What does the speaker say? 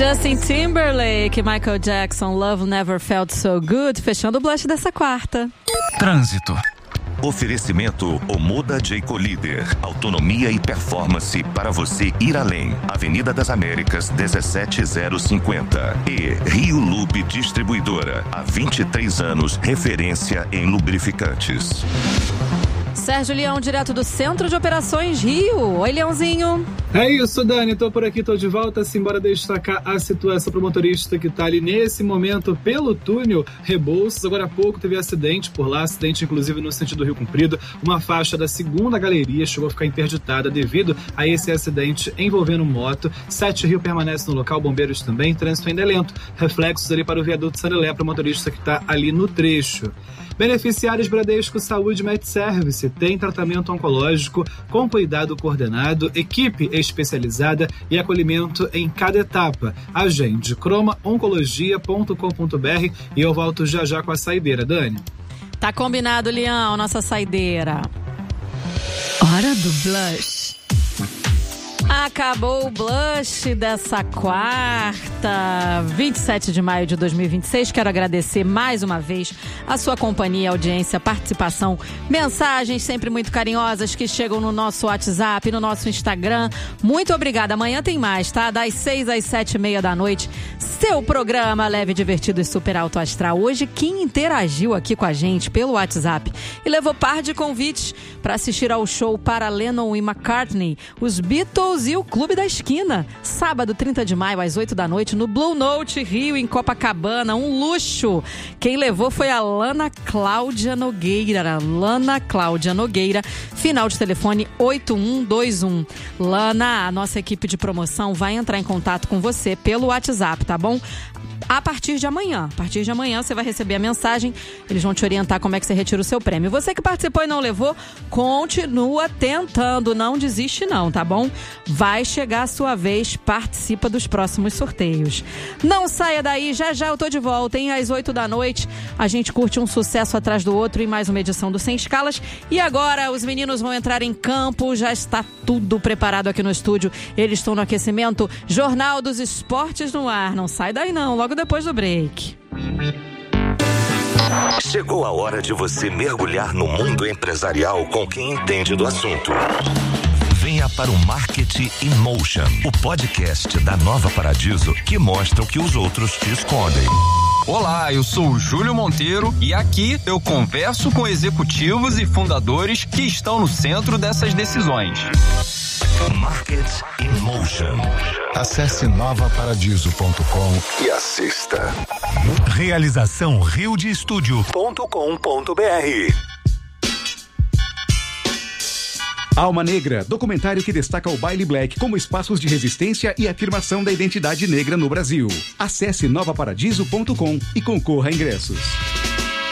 Justin Timberlake, Michael Jackson, Love Never Felt So Good, fechando o blush dessa quarta. Trânsito. Oferecimento Omoda Jayco Líder. Autonomia e performance para você ir além. Avenida das Américas, 17050. E Rio Lube Distribuidora. Há 23 anos, referência em lubrificantes. Sérgio Leão, direto do Centro de Operações Rio. Oi, Leãozinho. É isso, Dani. Tô por aqui, tô de volta. Simbora destacar a situação pro motorista que tá ali nesse momento pelo túnel Rebouças. Agora há pouco teve acidente por lá, acidente inclusive no sentido Rio Comprido. Uma faixa da segunda galeria chegou a ficar interditada devido a esse acidente envolvendo moto. 7 Rio permanece no local, bombeiros também, trânsito ainda é lento. Reflexos ali para o viaduto Sanelé, para o motorista que tá ali no trecho. Beneficiários Bradesco Saúde MedService tem tratamento oncológico com cuidado coordenado, equipe especializada e acolhimento em cada etapa. Agende cromaoncologia.com.br e eu volto já já com a saideira, Dani. Tá combinado, Leão, nossa saideira. Hora do blush. Acabou o blush dessa quarta, 27 de maio de 2026. Quero agradecer mais uma vez a sua companhia, audiência, participação, mensagens sempre muito carinhosas que chegam no nosso WhatsApp, no nosso Instagram. Muito obrigada. Amanhã tem mais, tá? Das 6 às 7h30 da noite. Seu programa leve, divertido e super alto astral. Hoje, quem interagiu aqui com a gente pelo WhatsApp e levou par de convites para assistir ao show para Lennon e McCartney, os Beatles e o Clube da Esquina, sábado 30 de maio às 8 da noite no Blue Note Rio, em Copacabana, um luxo. Quem levou foi a Lana Cláudia Nogueira. Lana Cláudia Nogueira, final de telefone 8121. Lana, a nossa equipe de promoção vai entrar em contato com você pelo WhatsApp, tá bom? A partir de amanhã você vai receber a mensagem, eles vão te orientar como é que você retira o seu prêmio. Você que participou e não levou, continua tentando, não desiste não, tá bom? Vai chegar a sua vez, participa dos próximos sorteios. Não saia daí, já já eu tô de volta, hein? Às 8 da noite, a gente curte um sucesso atrás do outro em mais uma edição do Sem Escalas. E agora os meninos vão entrar em campo, já está tudo preparado aqui no estúdio, eles estão no aquecimento. Jornal dos Esportes no ar, não sai daí não, logo depois do break. Chegou a hora de você mergulhar no mundo empresarial com quem entende do assunto. Venha para o Marketing in Motion, o podcast da Nova Paradiso que mostra o que os outros te escondem. Olá, eu sou o Júlio Monteiro e aqui eu converso com executivos e fundadores que estão no centro dessas decisões. Market in Motion. Acesse novaparadiso.com e assista. Realização riodestudio.com.br. Alma Negra, documentário que destaca o baile black como espaços de resistência e afirmação da identidade negra no Brasil. Acesse novaparadiso.com e concorra a ingressos.